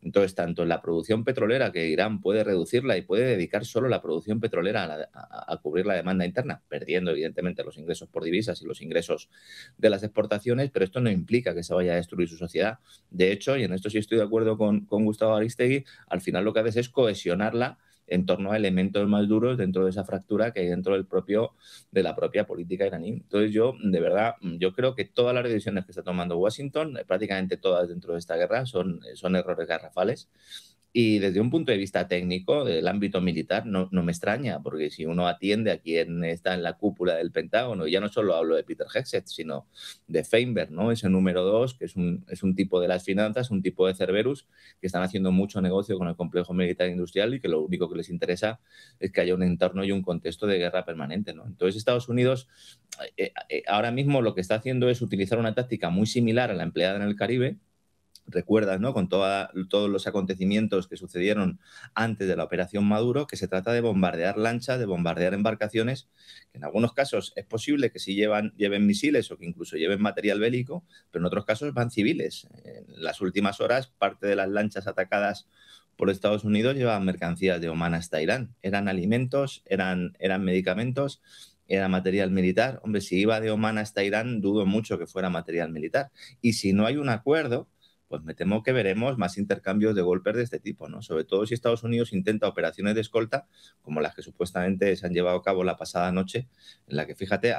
Entonces, tanto en la producción petrolera, que Irán puede reducirla y puede dedicar solo la producción petrolera a cubrir la demanda interna, perdiendo evidentemente los ingresos por divisas y los ingresos de las exportaciones, pero esto no implica que se vaya a destruir su sociedad. De hecho, y en esto sí estoy de acuerdo con Gustavo Aristegui, al final lo que haces es cohesionarla en torno a elementos más duros dentro de esa fractura que hay dentro de la propia política iraní. Entonces yo, de verdad, yo creo que todas las decisiones que está tomando Washington, prácticamente todas dentro de esta guerra, son errores garrafales. Y desde un punto de vista técnico, del ámbito militar, no me extraña, porque si uno atiende a quien está en la cúpula del Pentágono, y ya no solo hablo de Peter Hegseth, sino de Feinberg, ¿no? Ese número 2, que es un tipo de las finanzas, un tipo de Cerberus, que están haciendo mucho negocio con el complejo militar industrial y que lo único que les interesa es que haya un entorno y un contexto de guerra permanente, ¿no? Entonces Estados Unidos ahora mismo lo que está haciendo es utilizar una táctica muy similar a la empleada en el Caribe. Recuerdas, ¿no? Con todos los acontecimientos que sucedieron antes de la Operación Maduro, que se trata de bombardear lanchas, de bombardear embarcaciones, que en algunos casos es posible que sí lleven misiles o que incluso lleven material bélico, pero en otros casos van civiles. En las últimas horas, parte de las lanchas atacadas por Estados Unidos llevaban mercancías de Omán hasta Irán. Eran alimentos, eran medicamentos, era material militar. Hombre, si iba de Omán hasta Irán, dudo mucho que fuera material militar. Y si no hay un acuerdo, pues me temo que veremos más intercambios de golpes de este tipo, ¿no? Sobre todo si Estados Unidos intenta operaciones de escolta, como las que supuestamente se han llevado a cabo la pasada noche, en la que, fíjate,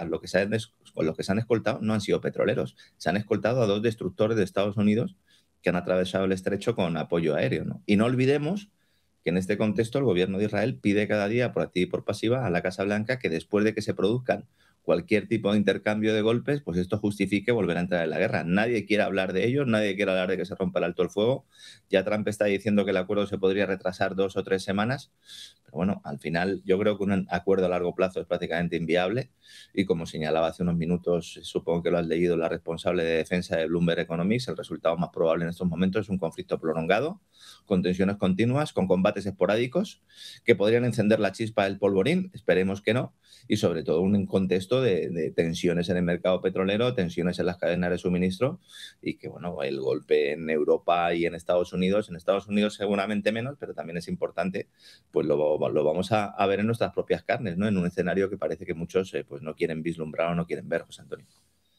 con lo que se han escoltado no han sido petroleros, se han escoltado a 2 destructores de Estados Unidos que han atravesado el estrecho con apoyo aéreo, ¿no? Y no olvidemos que en este contexto el gobierno de Israel pide cada día, por activa y por pasiva, a la Casa Blanca que después de que se produzcan cualquier tipo de intercambio de golpes, pues esto justifique volver a entrar en la guerra. Nadie quiere hablar de ello, nadie quiere hablar de que se rompa el alto el fuego. Ya Trump está diciendo que el acuerdo se podría retrasar 2 o 3 semanas, pero bueno, al final yo creo que un acuerdo a largo plazo es prácticamente inviable y como señalaba hace unos minutos, supongo que lo has leído, la responsable de defensa de Bloomberg Economics, el resultado más probable en estos momentos es un conflicto prolongado, con tensiones continuas, con combates esporádicos que podrían encender la chispa del polvorín, esperemos que no, y sobre todo un contexto de tensiones en el mercado petrolero, tensiones en las cadenas de suministro y que, bueno, el golpe en Europa y en Estados Unidos seguramente menos, pero también es importante, pues lo vamos a ver en nuestras propias carnes, ¿no? En un escenario que parece que muchos pues no quieren vislumbrar o no quieren ver, José Antonio.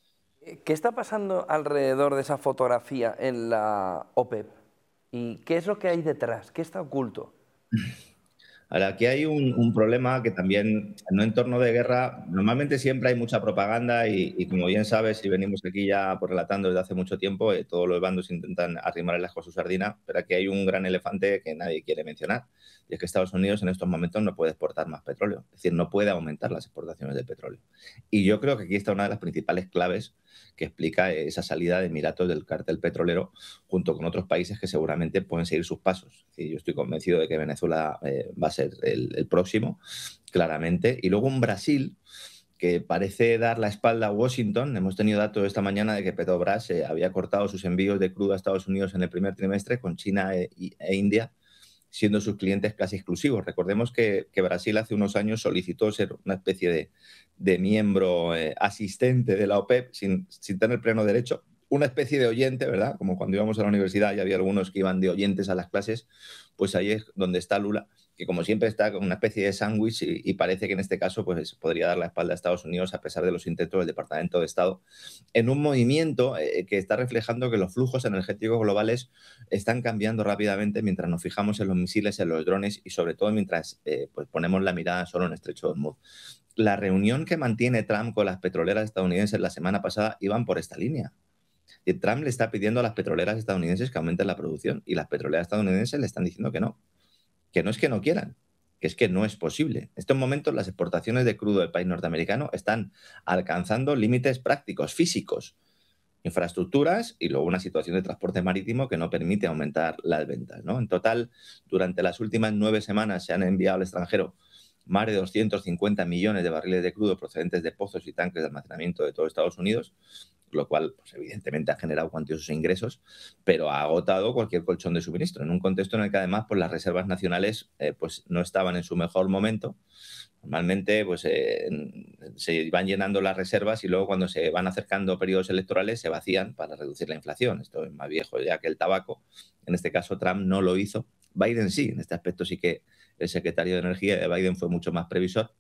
¿Qué está pasando alrededor de esa fotografía en la OPEP? ¿Y qué es lo que hay detrás? ¿Qué está oculto? Ahora, aquí hay un problema que también, en un entorno de guerra, normalmente siempre hay mucha propaganda y como bien sabes, y venimos aquí ya pues, relatando desde hace mucho tiempo, todos los bandos intentan arrimar el ajo a su sardina, pero aquí hay un gran elefante que nadie quiere mencionar, y es que Estados Unidos en estos momentos no puede exportar más petróleo, es decir, no puede aumentar las exportaciones de petróleo. Y yo creo que aquí está una de las principales claves que explica esa salida de Emiratos del cártel petrolero junto con otros países que seguramente pueden seguir sus pasos. Es decir, yo estoy convencido de que Venezuela va a ser el próximo, claramente. Y luego un Brasil que parece dar la espalda a Washington. Hemos tenido datos esta mañana de que Petrobras había cortado sus envíos de crudo a Estados Unidos en el primer trimestre con China e India siendo sus clientes casi exclusivos. Recordemos que Brasil hace unos años solicitó ser una especie de miembro asistente de la OPEP sin tener pleno derecho, una especie de oyente, ¿verdad? Como cuando íbamos a la universidad y había algunos que iban de oyentes a las clases, pues ahí es donde está Lula, que como siempre está con una especie de sándwich y parece que en este caso pues podría dar la espalda a Estados Unidos a pesar de los intentos del Departamento de Estado en un movimiento que está reflejando que los flujos energéticos globales están cambiando rápidamente mientras nos fijamos en los misiles, en los drones y sobre todo mientras pues ponemos la mirada solo en Estrecho de Hormuz. La reunión que mantiene Trump con las petroleras estadounidenses la semana pasada iban por esta línea. Y Trump le está pidiendo a las petroleras estadounidenses que aumenten la producción y las petroleras estadounidenses le están diciendo que no es que no quieran, que es que no es posible. En estos momentos las exportaciones de crudo del país norteamericano están alcanzando límites prácticos, físicos, infraestructuras y luego una situación de transporte marítimo que no permite aumentar las ventas, ¿no? En total, durante las últimas 9 semanas se han enviado al extranjero más de 250 millones de barriles de crudo procedentes de pozos y tanques de almacenamiento de todo Estados Unidos, lo cual, pues, evidentemente ha generado cuantiosos ingresos, pero ha agotado cualquier colchón de suministro, en un contexto en el que además pues, las reservas nacionales pues, no estaban en su mejor momento. Normalmente pues, se van llenando las reservas y luego cuando se van acercando periodos electorales se vacían para reducir la inflación. Esto es más viejo ya que el tabaco. En este caso Trump no lo hizo. Biden sí, en este aspecto sí que el secretario de Energía de Biden fue mucho más previsor.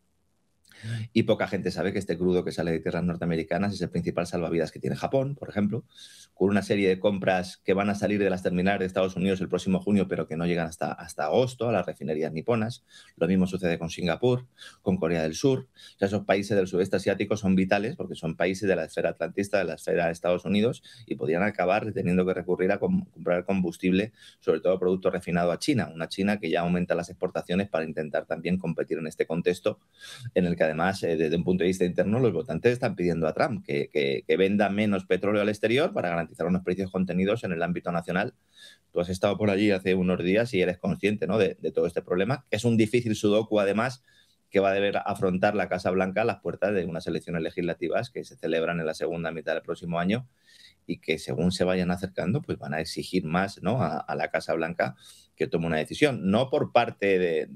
Y poca gente sabe que este crudo que sale de tierras norteamericanas es el principal salvavidas que tiene Japón, por ejemplo, con una serie de compras que van a salir de las terminales de Estados Unidos el próximo junio, pero que no llegan hasta agosto a las refinerías niponas. Lo mismo sucede con Singapur, con Corea del Sur. O sea, esos países del sudeste asiático son vitales porque son países de la esfera atlantista, de la esfera de Estados Unidos, y podrían acabar teniendo que recurrir a comprar combustible, sobre todo producto refinado a China, una China que ya aumenta las exportaciones para intentar también competir en este contexto en el que además, desde un punto de vista interno, los votantes están pidiendo a Trump que venda menos petróleo al exterior para garantizar unos precios contenidos en el ámbito nacional. Tú has estado por allí hace unos días y eres consciente, ¿no?, de todo este problema. Es un difícil sudoku, además, que va a deber afrontar la Casa Blanca a las puertas de unas elecciones legislativas que se celebran en la segunda mitad del próximo año y que según se vayan acercando, pues van a exigir más, ¿no?, a la Casa Blanca que tome una decisión, no por parte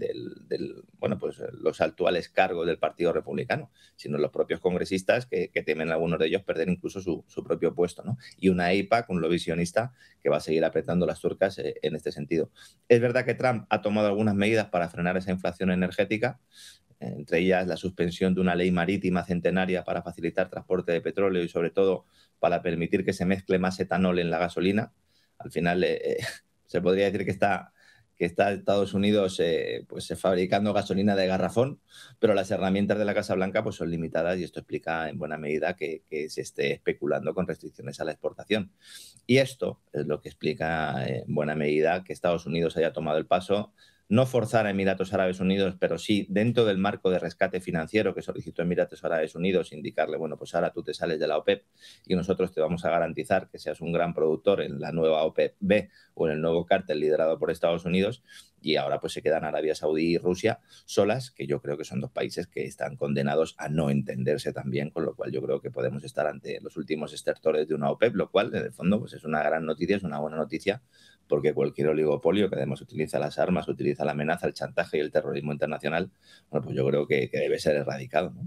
bueno, pues los actuales cargos del Partido Republicano, sino los propios congresistas que temen algunos de ellos perder incluso su propio puesto, ¿no? Y una AIPAC, un lobbyista que va a seguir apretando las tuercas en este sentido. Es verdad que Trump ha tomado algunas medidas para frenar esa inflación energética, entre ellas la suspensión de una ley marítima centenaria para facilitar transporte de petróleo y sobre todo para permitir que se mezcle más etanol en la gasolina. Al final se podría decir que está Estados Unidos pues, fabricando gasolina de garrafón, pero las herramientas de la Casa Blanca pues, son limitadas y esto explica en buena medida que se esté especulando con restricciones a la exportación. Y esto es lo que explica en buena medida que Estados Unidos haya tomado el paso, no forzar a Emiratos Árabes Unidos, pero sí dentro del marco de rescate financiero que solicitó Emiratos Árabes Unidos, indicarle, bueno, pues ahora tú te sales de la OPEP y nosotros te vamos a garantizar que seas un gran productor en la nueva OPEP-B o en el nuevo cártel liderado por Estados Unidos, y ahora pues se quedan Arabia Saudí y Rusia solas, que yo creo que son dos países que están condenados a no entenderse también, con lo cual yo creo que podemos estar ante los últimos estertores de una OPEP, lo cual en el fondo pues es una gran noticia, es una buena noticia, porque cualquier oligopolio que además utiliza las armas, utiliza la amenaza, el chantaje y el terrorismo internacional, bueno, pues yo creo que debe ser erradicado, ¿no?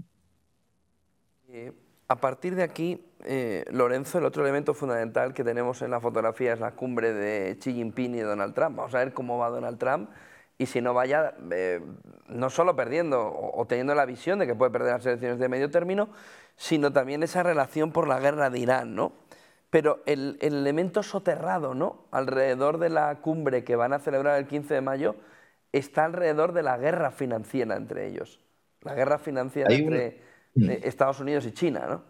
A partir de aquí, Lorenzo, el otro elemento fundamental que tenemos en la fotografía es la cumbre de Xi Jinping y Donald Trump. Vamos a ver cómo va Donald Trump y si no vaya, no solo perdiendo o teniendo la visión de que puede perder las elecciones de medio término, sino también esa relación por la guerra de Irán, ¿no? Pero el elemento soterrado, ¿no?, alrededor de la cumbre que van a celebrar el 15 de mayo está alrededor de la guerra financiera entre ellos. La guerra financiera Hay un, entre Estados Unidos y China, ¿no?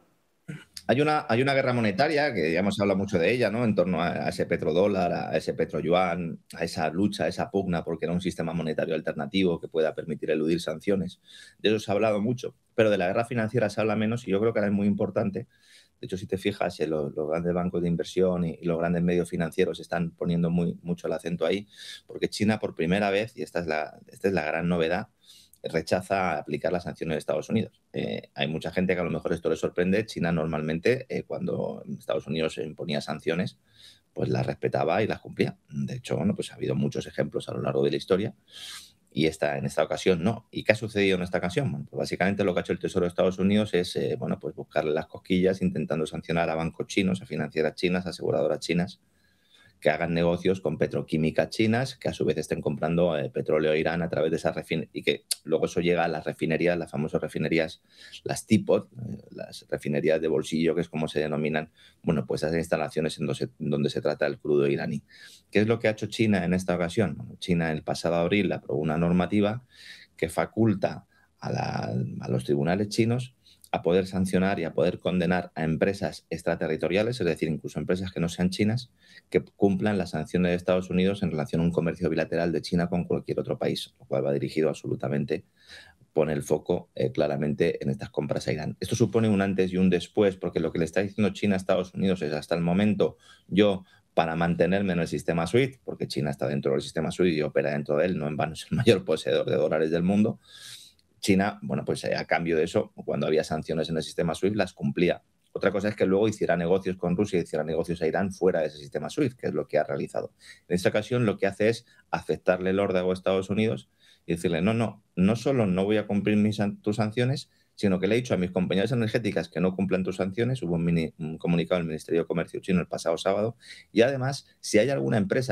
Hay una guerra monetaria, que ya hemos hablado mucho de ella, ¿no?, en torno a ese petrodólar, a ese petroyuan, a esa lucha, a esa pugna porque era un sistema monetario alternativo que pueda permitir eludir sanciones. De eso se ha hablado mucho, pero de la guerra financiera se habla menos y yo creo que ahora es muy importante. De hecho, si te fijas, los grandes bancos de inversión y los grandes medios financieros están poniendo mucho el acento ahí, porque China por primera vez, y esta es la gran novedad, rechaza aplicar las sanciones de Estados Unidos. Hay mucha gente que a lo mejor esto le sorprende. China normalmente, cuando Estados Unidos imponía sanciones, pues las respetaba y las cumplía. De hecho, bueno, pues ha habido muchos ejemplos a lo largo de la historia y en esta ocasión no. ¿Y qué ha sucedido en esta ocasión? Bueno, pues básicamente lo que ha hecho el Tesoro de Estados Unidos es bueno, pues buscarle las cosquillas intentando sancionar a bancos chinos, a financieras chinas, a aseguradoras chinas, que hagan negocios con petroquímicas chinas, que a su vez estén comprando petróleo a Irán a través de esas refinerías, y que luego eso llega a las refinerías, las famosas refinerías, las teapot, las refinerías de bolsillo, que es como se denominan, bueno, pues esas instalaciones donde se trata el crudo iraní. ¿Qué es lo que ha hecho China en esta ocasión? Bueno, China el pasado abril aprobó una normativa que faculta a los tribunales chinos a poder sancionar y a poder condenar a empresas extraterritoriales, es decir, incluso empresas que no sean chinas, que cumplan las sanciones de Estados Unidos en relación a un comercio bilateral de China con cualquier otro país, lo cual va dirigido absolutamente, pone el foco claramente en estas compras a Irán. Esto supone un antes y un después, porque lo que le está diciendo China a Estados Unidos es: hasta el momento yo, para mantenerme en el sistema SWIFT, porque China está dentro del sistema SWIFT y opera dentro de él, no en vano es el mayor poseedor de dólares del mundo, China, bueno, pues a cambio de eso, cuando había sanciones en el sistema SWIFT, las cumplía. Otra cosa es que luego hiciera negocios con Rusia y hiciera negocios a Irán fuera de ese sistema SWIFT, que es lo que ha realizado. En esta ocasión lo que hace es aceptarle el órdago a Estados Unidos y decirle, no, no, no solo no voy a cumplir tus sanciones, sino que le he dicho a mis compañías energéticas que no cumplan tus sanciones. Hubo un comunicado del Ministerio de Comercio chino el pasado sábado. Y además, si hay alguna empresa